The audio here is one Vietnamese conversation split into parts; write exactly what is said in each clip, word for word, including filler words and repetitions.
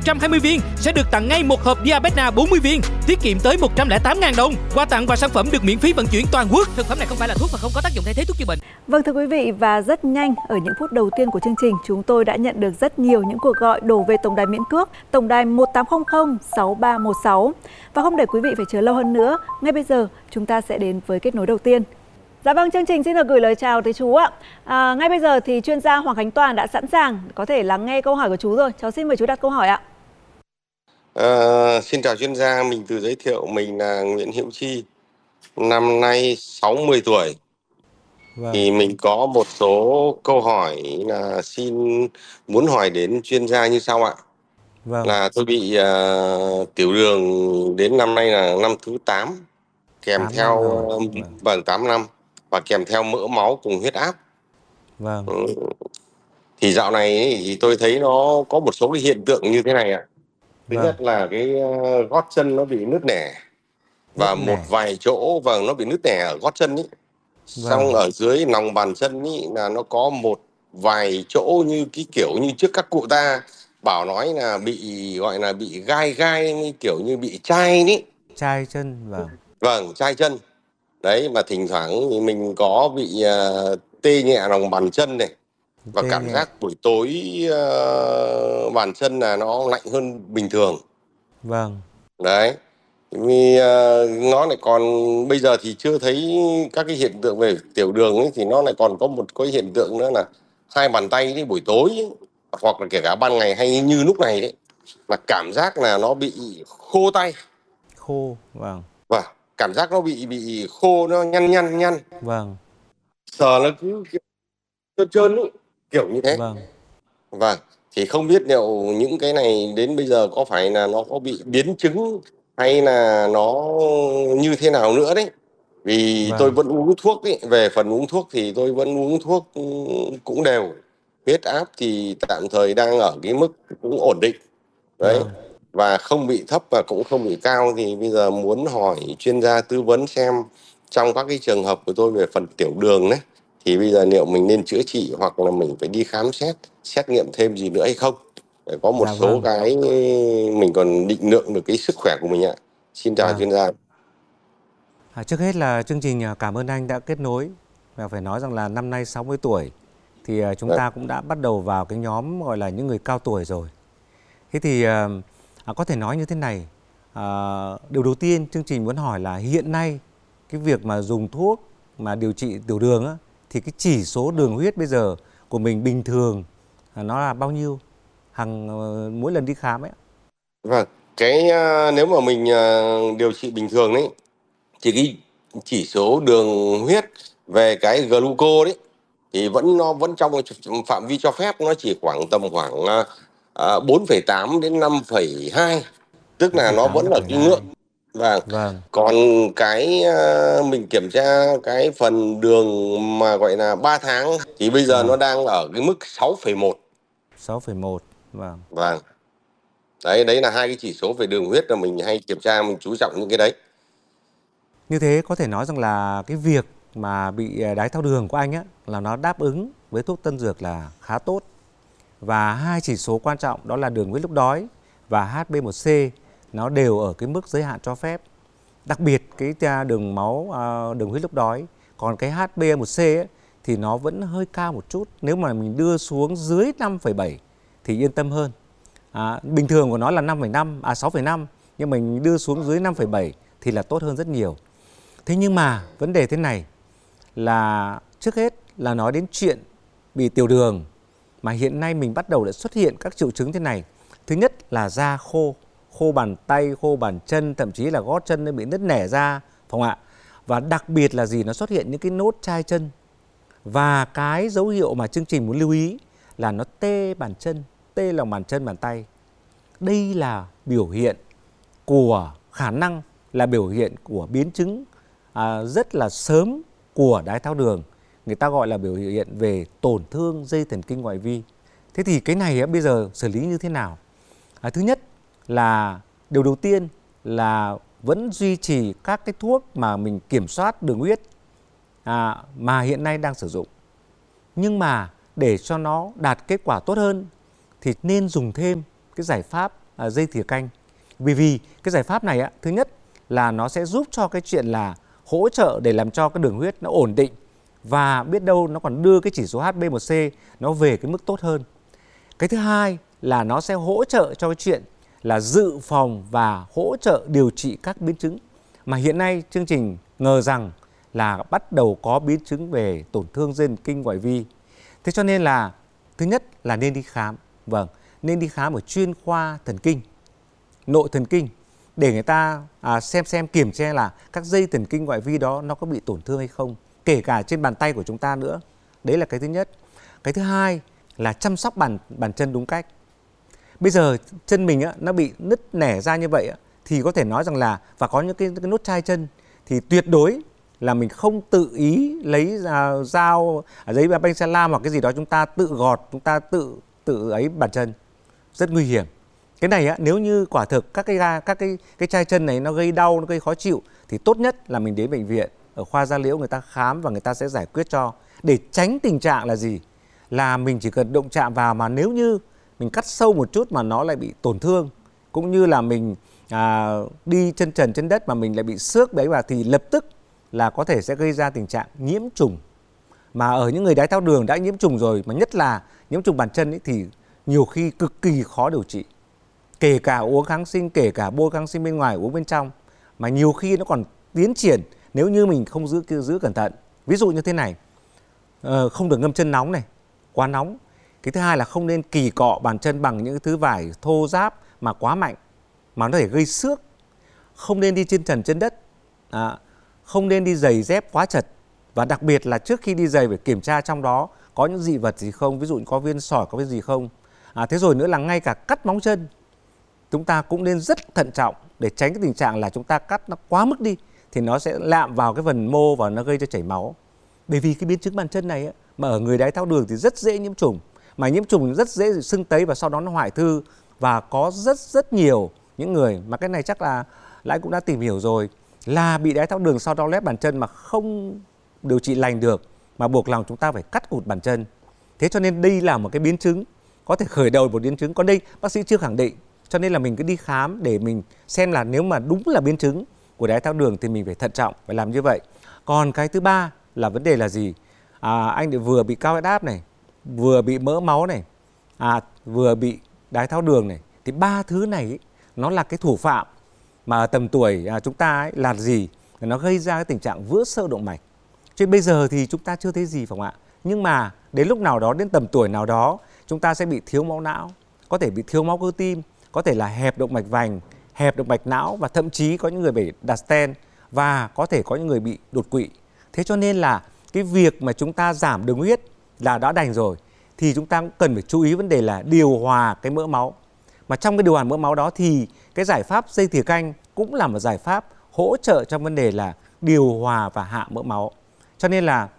trăm hai mươi viên sẽ được tặng ngay một hộp Diabetna bốn mươi viên, tiết kiệm tới một trăm lẻ tám nghìn đồng. Quà tặng và sản phẩm được miễn phí vận chuyển toàn quốc. Thực phẩm này không phải là thuốc và không có tác dụng thay thế thuốc chữa bệnh. Vâng thưa quý vị, và rất nhanh ở những phút đầu tiên của chương trình, chúng tôi đã nhận được rất nhiều những cuộc gọi đổ về tổng đài miễn cước, tổng đài một tám không không sáu ba một sáu. Và không để quý vị phải chờ lâu hơn nữa, ngay bây giờ chúng ta sẽ đến với kết nối đầu tiên. Dạ vâng, chương trình xin được gửi lời chào tới chú ạ. À, ngay bây giờ thì chuyên gia Hoàng Khánh Toàn đã sẵn sàng có thể lắng nghe câu hỏi của chú rồi. Cháu xin mời chú đặt câu hỏi ạ. À, xin chào chuyên gia, mình tự giới thiệu mình là Nguyễn Hữu Chi, năm nay sáu mươi tuổi. Vâng. Thì mình có một số câu hỏi là xin muốn hỏi đến chuyên gia như sau ạ. Vâng. Là tôi bị uh, tiểu đường đến năm nay là năm thứ tám, kèm theo vâng. vâng tám năm và kèm theo mỡ máu cùng huyết áp. Vâng. Ừ. Thì dạo này thì tôi thấy nó có một số cái hiện tượng như thế này ạ. Thứ vâng. nhất là cái uh, gót chân nó bị nứt nẻ và nứt một nẻ. Vài chỗ vâng nó bị nứt nẻ ở gót chân ấy. Vâng. Xong ở dưới lòng bàn chân ý, là nó có một vài chỗ như cái kiểu như trước các cụ ta bảo nói là bị gọi là bị gai gai như kiểu như bị chai ý. Chai chân, vâng. Vâng, chai chân. Đấy, mà thỉnh thoảng thì mình có bị uh, tê nhẹ lòng bàn chân này. Và tê cảm nhẹ. Giác buổi tối uh, bàn chân là nó lạnh hơn bình thường. Vâng. Đấy. Vì uh, nó lại còn bây giờ thì chưa thấy các cái hiện tượng về tiểu đường ấy, thì nó lại còn có một cái hiện tượng nữa là hai bàn tay ấy, buổi tối ấy, hoặc là kể cả ban ngày hay như lúc này đấy là cảm giác là nó bị khô tay. Khô, vâng. Vâng, cảm giác nó bị bị khô, nó nhăn nhăn nhăn. Vâng. Sờ nó cứ trơn trơn ấy, kiểu như thế. Vâng. Vâng, thì không biết liệu những cái này đến bây giờ có phải là nó có bị biến chứng hay là nó như thế nào nữa đấy. Vì vâng. tôi vẫn uống thuốc ấy. Về phần uống thuốc thì tôi vẫn uống thuốc cũng đều. Huyết áp thì tạm thời đang ở cái mức cũng ổn định. Đấy. Vâng. Và không bị thấp và cũng không bị cao. Thì bây giờ muốn hỏi chuyên gia tư vấn xem trong các cái trường hợp của tôi về phần tiểu đường đấy, thì bây giờ liệu mình nên chữa trị hoặc là mình phải đi khám xét, xét nghiệm thêm gì nữa hay không? Để có một dạ số vâng. cái mình còn định lượng được cái sức khỏe của mình ạ. Xin chào vâng. chuyên gia. À, trước hết là chương trình cảm ơn anh đã kết nối. Và phải nói rằng là năm nay sáu mươi tuổi thì chúng ta cũng đã bắt đầu vào cái nhóm gọi là những người cao tuổi rồi. Thế thì à, có thể nói như thế này. À, điều đầu tiên chương trình muốn hỏi là hiện nay cái việc mà dùng thuốc mà điều trị tiểu đường á, thì cái chỉ số đường huyết bây giờ của mình bình thường nó là bao nhiêu hàng mỗi lần đi khám ấy? Vâng, cái uh, nếu mà mình uh, điều trị bình thường đấy thì cái chỉ số đường huyết về cái gluco đấy thì vẫn nó vẫn trong phạm vi cho phép, nó chỉ khoảng tầm khoảng uh, bốn phẩy tám đến năm phẩy hai, tức là nó vẫn ở cái ngưỡng. Vâng. vâng. Còn cái uh, mình kiểm tra cái phần đường mà gọi là ba tháng thì bây giờ vâng. nó đang ở cái mức sáu phẩy một. sáu phẩy một, vâng. Vâng. Đấy, đấy là hai cái chỉ số về đường huyết là mình hay kiểm tra, mình chú trọng những cái đấy. Như thế có thể nói rằng là cái việc mà bị đái tháo đường của anh á là nó đáp ứng với thuốc tân dược là khá tốt. Và hai chỉ số quan trọng đó là đường huyết lúc đói và hát bê một xê nó đều ở cái mức giới hạn cho phép. Đặc biệt cái đường máu, đường huyết lúc đói, còn cái hát bê một xê ấy, thì nó vẫn hơi cao một chút. Nếu mà mình đưa xuống dưới năm phẩy bảy thì yên tâm hơn. À, bình thường của nó là năm phẩy năm, à sáu phẩy năm, nhưng mình đưa xuống dưới năm phẩy bảy thì là tốt hơn rất nhiều. Thế nhưng mà vấn đề thế này là trước hết là nói đến chuyện bị tiểu đường mà hiện nay mình bắt đầu đã xuất hiện các triệu chứng thế này. Thứ nhất là da khô, khô bàn tay, khô bàn chân, thậm chí là gót chân nó bị nứt nẻ ra, phải không ạ? Và đặc biệt là gì? Nó xuất hiện những cái nốt chai chân. Và cái dấu hiệu mà chương trình muốn lưu ý là nó tê bàn chân, tê lòng bàn chân, bàn tay. Đây là biểu hiện của khả năng là biểu hiện của biến chứng à, rất là sớm của đái tháo đường. Người ta gọi là biểu hiện về tổn thương dây thần kinh ngoại vi. Thế thì cái này á, bây giờ xử lý như thế nào? À, thứ nhất là điều đầu tiên là vẫn duy trì các cái thuốc mà mình kiểm soát đường huyết à, mà hiện nay đang sử dụng. Nhưng mà để cho nó đạt kết quả tốt hơn thì nên dùng thêm cái giải pháp à, dây thìa canh. Vì vì cái giải pháp này á, thứ nhất là nó sẽ giúp cho cái chuyện là hỗ trợ để làm cho cái đường huyết nó ổn định, và biết đâu nó còn đưa cái chỉ số H B A one C nó về cái mức tốt hơn. Cái thứ hai là nó sẽ hỗ trợ cho cái chuyện là dự phòng và hỗ trợ điều trị các biến chứng mà hiện nay chương trình ngờ rằng là bắt đầu có biến chứng về tổn thương dây thần kinh ngoại vi. Thế cho nên là thứ nhất là nên đi khám, vâng, nên đi khám ở chuyên khoa thần kinh, nội thần kinh, để người ta à, xem xem kiểm tra là các dây thần kinh ngoại vi đó nó có bị tổn thương hay không, kể cả trên bàn tay của chúng ta nữa. Đấy là cái thứ nhất. Cái thứ hai là chăm sóc bàn bàn chân đúng cách. Bây giờ chân mình á, nó bị nứt nẻ ra như vậy á, thì có thể nói rằng là và có những cái, cái nốt chai chân thì tuyệt đối là mình không tự ý lấy uh, dao, giấy banh xe lam hoặc cái gì đó chúng ta tự gọt, chúng ta tự tự ấy bàn chân, rất nguy hiểm. Cái này á, nếu như quả thực các cái các cái cái chai chân này nó gây đau, nó gây khó chịu thì tốt nhất là mình đến bệnh viện ở khoa da liễu người ta khám và người ta sẽ giải quyết cho, để tránh tình trạng là gì? Là mình chỉ cần động chạm vào mà nếu như mình cắt sâu một chút mà nó lại bị tổn thương, cũng như là mình à, đi chân trần trên đất mà mình lại bị xước đấy vào thì lập tức là có thể sẽ gây ra tình trạng nhiễm trùng. Mà ở những người đái tháo đường đã nhiễm trùng rồi, mà nhất là nhiễm trùng bàn chân ấy, thì nhiều khi cực kỳ khó điều trị. Kể cả uống kháng sinh, kể cả bôi kháng sinh bên ngoài uống bên trong, mà nhiều khi nó còn tiến triển nếu như mình không giữ giữ cẩn thận. Ví dụ như thế này, ờ, không được ngâm chân nóng này, quá nóng. Cái thứ hai là không nên kỳ cọ bàn chân bằng những thứ vải thô ráp mà quá mạnh, mà nó có thể gây xước. Không nên đi trên trần trên đất, à, không nên đi giày dép quá chật. Và đặc biệt là trước khi đi giày phải kiểm tra trong đó có những dị vật gì không, ví dụ có viên sỏi, có cái gì không. À, thế rồi nữa là ngay cả cắt móng chân, chúng ta cũng nên rất thận trọng để tránh cái tình trạng là chúng ta cắt nó quá mức đi thì nó sẽ lạm vào cái phần mô và nó gây cho chảy máu. Bởi vì cái biến chứng bàn chân này ấy, mà ở người đái tháo đường thì rất dễ nhiễm trùng, mà nhiễm trùng rất dễ sưng tấy và sau đó nó hoại thư, và có rất rất nhiều những người mà cái này chắc là Lại cũng đã tìm hiểu rồi, là bị đái tháo đường sau đó lép bàn chân mà không điều trị lành được, mà buộc lòng chúng ta phải cắt cụt bàn chân. Thế cho nên đây là một cái biến chứng có thể khởi đầu một biến chứng, còn đây bác sĩ chưa khẳng định, cho nên là mình cứ đi khám để mình xem là nếu mà đúng là biến chứng của đái tháo đường thì mình phải thận trọng, phải làm như vậy. Còn cái thứ ba là vấn đề là gì? À, anh vừa bị cao huyết áp này, vừa bị mỡ máu này, à, vừa bị đái tháo đường này, thì ba thứ này ấy, nó là cái thủ phạm mà ở tầm tuổi à, chúng ta ấy, là gì? Nó gây ra cái tình trạng vữa xơ động mạch. Chứ bây giờ thì chúng ta chưa thấy gì phải không ạ? Nhưng mà đến lúc nào đó, đến tầm tuổi nào đó, chúng ta sẽ bị thiếu máu não, có thể bị thiếu máu cơ tim, có thể là hẹp động mạch vành, hẹp động mạch não, và thậm chí có những người bị đặt stent, và có thể có những người bị đột quỵ. Thế cho nên là cái việc mà chúng ta giảm đường huyết là đã đành rồi, thì chúng ta cũng cần phải chú ý vấn đề là điều hòa cái mỡ máu. Mà trong cái điều hòa mỡ máu đó thì cái giải pháp dây thìa canh cũng là một giải pháp hỗ trợ trong vấn đề là điều hòa và hạ mỡ máu. Cho nên là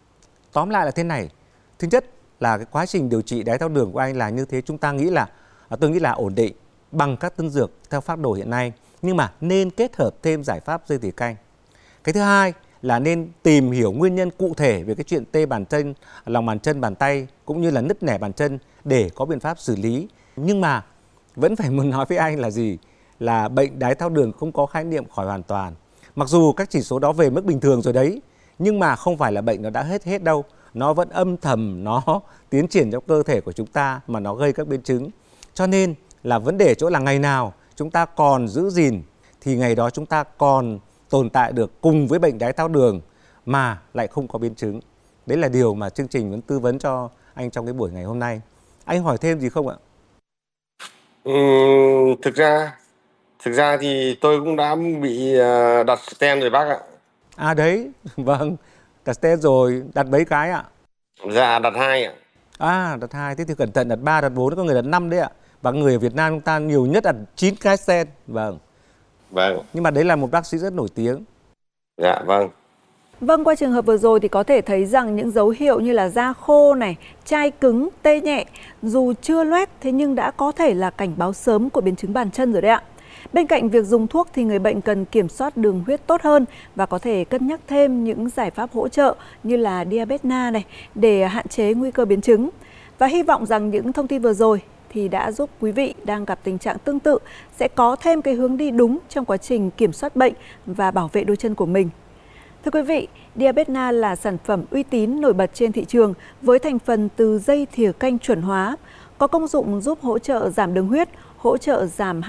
tóm lại là thế này. Thứ nhất là cái quá trình điều trị đái tháo đường của anh là như thế, chúng ta nghĩ là tôi nghĩ là ổn định bằng các tân dược theo phác đồ hiện nay, nhưng mà nên kết hợp thêm giải pháp dây thìa canh. Cái thứ hai là nên tìm hiểu nguyên nhân cụ thể về cái chuyện tê bàn chân, lòng bàn chân, bàn tay cũng như là nứt nẻ bàn chân để có biện pháp xử lý. Nhưng mà vẫn phải muốn nói với anh là gì? Là bệnh đái tháo đường không có khái niệm khỏi hoàn toàn. Mặc dù các chỉ số đó về mức bình thường rồi đấy, nhưng mà không phải là bệnh nó đã hết hết đâu. Nó vẫn âm thầm, nó tiến triển trong cơ thể của chúng ta mà nó gây các biến chứng. Cho nên là vấn đề chỗ là ngày nào chúng ta còn giữ gìn thì ngày đó chúng ta còn tồn tại được cùng với bệnh đái tháo đường mà lại không có biến chứng. Đấy là điều mà chương trình muốn tư vấn cho anh trong cái buổi ngày hôm nay. Anh hỏi thêm gì không ạ? Ừ, thực ra thực ra thì tôi cũng đã bị đặt stent rồi bác ạ. À đấy, vâng, đặt stent rồi, đặt mấy cái ạ? Dạ, đặt hai ạ. À, đặt hai, thế thì cẩn thận, đặt ba, đặt bốn, có người đặt năm đấy ạ. Và người ở Việt Nam chúng ta nhiều nhất đặt chín cái stent. Vâng. Vâng. Nhưng mà đấy là một bác sĩ rất nổi tiếng. Dạ, vâng. Vâng, qua trường hợp vừa rồi thì có thể thấy rằng những dấu hiệu như là da khô này, chai cứng, tê nhẹ, dù chưa loét thế nhưng đã có thể là cảnh báo sớm của biến chứng bàn chân rồi đấy ạ. Bên cạnh việc dùng thuốc thì người bệnh cần kiểm soát đường huyết tốt hơn và có thể cân nhắc thêm những giải pháp hỗ trợ như là Diabetna này để hạn chế nguy cơ biến chứng. Và hy vọng rằng những thông tin vừa rồi thì đã giúp quý vị đang gặp tình trạng tương tự sẽ có thêm cái hướng đi đúng trong quá trình kiểm soát bệnh và bảo vệ đôi chân của mình. Thưa quý vị, Diabetna là sản phẩm uy tín nổi bật trên thị trường với thành phần từ dây thìa canh chuẩn hóa, có công dụng giúp hỗ trợ giảm đường huyết, hỗ trợ giảm